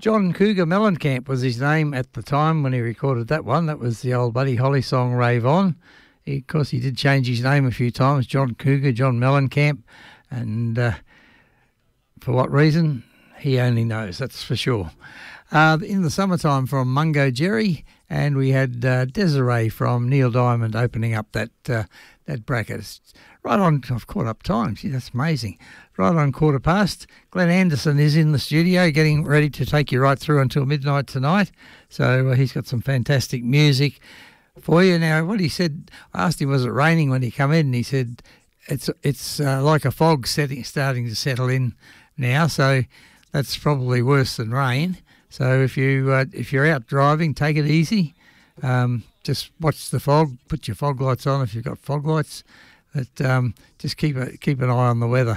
John Cougar Mellencamp was his name at the time when he recorded that one. That was the old Buddy Holly song, Rave On. Of course, he did change his name a few times, John Cougar, John Mellencamp, and for what reason, he only knows, that's for sure. In the Summertime from Mungo Jerry, and we had Desiree from Neil Diamond opening up that bracket. It's right on, I've caught up time, gee, that's amazing. Right on 15:15. Glenn Anderson is in the studio getting ready to take you right through until midnight tonight. So he's got some fantastic music for you. Now, what he said, I asked him, was it raining when he come in? And he said, it's like a fog starting to settle in now, so that's probably worse than rain. So if you're out driving, take it easy. Just watch the fog. Put your fog lights on if you've got fog lights. But just keep an eye on the weather.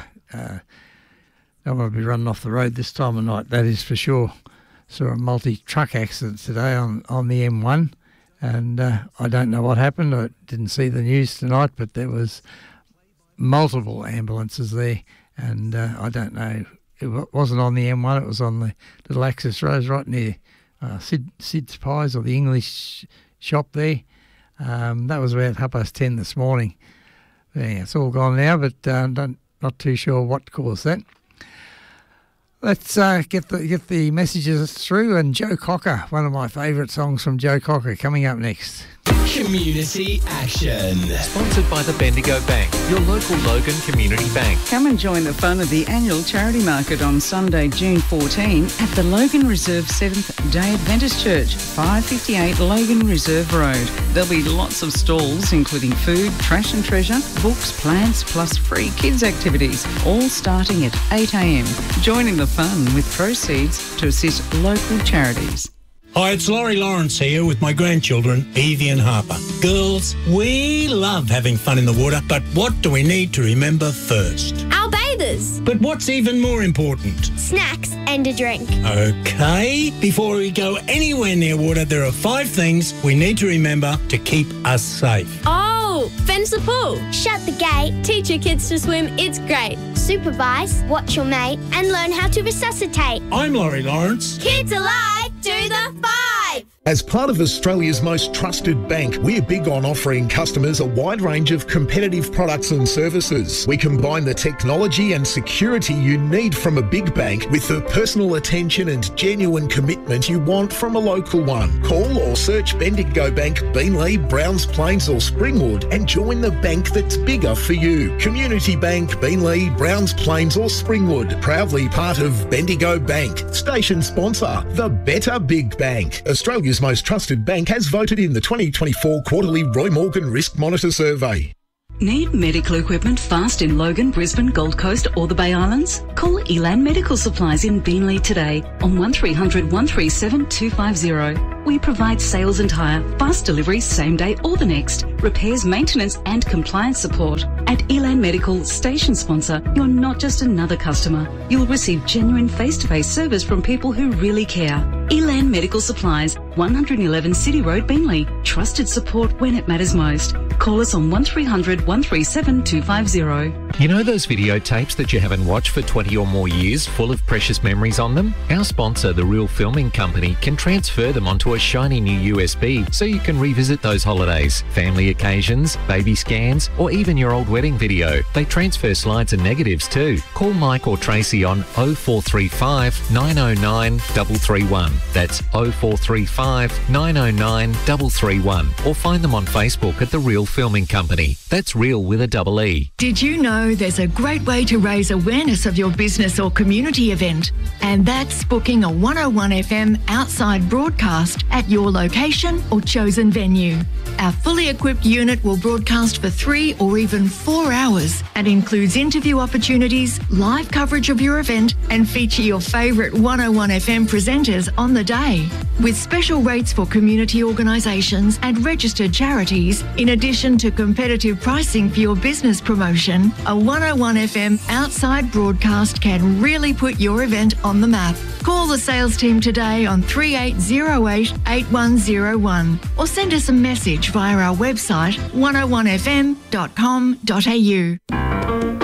Don't want to be running off the road this time of night. That is for sure. Saw a multi-truck accident today on the M1, and I don't know what happened. I didn't see the news tonight, but there was multiple ambulances there, and I don't know. It wasn't on the M1, it was on the little access roads right near Sid's Pies or the English shop there. That was about 10:30 this morning. Yeah, it's all gone now, but not too sure what caused that. Let's get the messages through, and Joe Cocker, one of my favourite songs from Joe Cocker, coming up next. Community Action. Sponsored by the Bendigo Bank, your local Logan Community Bank. Come and join the fun of the annual charity market on Sunday, June 14 at the Logan Reserve Seventh-day Adventist Church, 558 Logan Reserve Road. There'll be lots of stalls, including food, trash and treasure, books, plants, plus free kids activities, all starting at 8 a.m. Join in the fun with proceeds to assist local charities. Hi, it's Laurie Lawrence here with my grandchildren, Evie and Harper. Girls, we love having fun in the water, but what do we need to remember first? Our bathers. But what's even more important? Snacks and a drink. Okay, before we go anywhere near water, there are 5 things we need to remember to keep us safe. Oh, fence the pool. Shut the gate. Teach your kids to swim. It's great. Supervise, watch your mate, and learn how to resuscitate. I'm Laurie Lawrence. Kids alive, do the 5. As part of Australia's most trusted bank, we're big on offering customers a wide range of competitive products and services. We combine the technology and security you need from a big bank with the personal attention and genuine commitment you want from a local one. Call or search Bendigo Bank, Beenleigh, Browns Plains or Springwood and join the bank that's bigger for you. Community Bank, Beenleigh, Browns Plains or Springwood. Proudly part of Bendigo Bank. Station sponsor, the Better Big Bank. Australia's most trusted bank has voted in the 2024 quarterly Roy Morgan Risk Monitor Survey. Need medical equipment fast in Logan, Brisbane, Gold Coast or the Bay Islands? Call Elan Medical Supplies in Beenleigh today on 1300 137 250. We provide sales and hire, fast delivery same day or the next, repairs, maintenance and compliance support. At Elan Medical, station sponsor, you're not just another customer. You'll receive genuine face-to-face service from people who really care. Elan Medical Supplies, 111 City Road, Beenleigh. Trusted support when it matters most. Call us on 1300 137 250. You know those videotapes that you haven't watched for 20 or more years, full of precious memories on them? Our sponsor, The Real Filming Company, can transfer them onto a shiny new USB so you can revisit those holidays, family occasions, baby scans, or even your old wedding video. They transfer slides and negatives too. Call Mike or Tracy on 0435 909 331. That's 0435 909 331. Or find them on Facebook at The Real Filming Company. That's real with a double E. Did you know there's a great way to raise awareness of your business or community event? And that's booking a 101 FM outside broadcast at your location or chosen venue. Our fully equipped unit will broadcast for 3 or even 4 hours and includes interview opportunities, live coverage of your event and feature your favourite 101 FM presenters on the day. With special rates for community organisations and registered charities, in addition to competitive pricing for your business promotion, a 101 FM outside broadcast can really put your event on the map. Call the sales team today on 3808 8101 or send us a message via our website 101fm.com.au.